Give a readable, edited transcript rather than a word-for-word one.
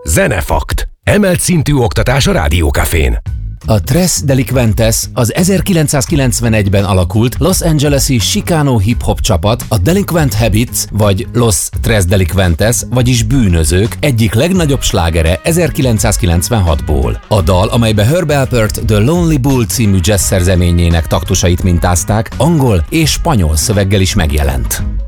Zenefakt. Emelt szintű oktatás a Rádiókafén. A Tres Delinquentes az 1991-ben alakult Los Angeles-i Chicano hip-hop csapat, a Delinquent Habits vagy Los Tres Delinquentes, vagyis bűnözők egyik legnagyobb slágere 1996-ból. A dal, amelybe Herb Alpert The Lonely Bull című jazz szerzeményének taktusait mintázták, angol és spanyol szöveggel is megjelent.